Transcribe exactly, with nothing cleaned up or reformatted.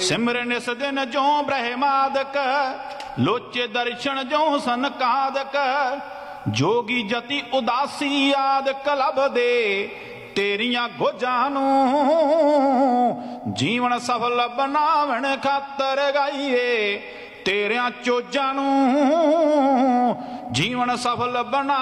सिमरन इस दिन जो ब्रह्मादक, लोचे दर्शन जो सनकादक। जोगी जति उदासी आदक लभदे, तेरियां गोजां नूं जीवन सफल बनावन खातर गाइए। तेरियां चोजां नूं जीवन सफल बना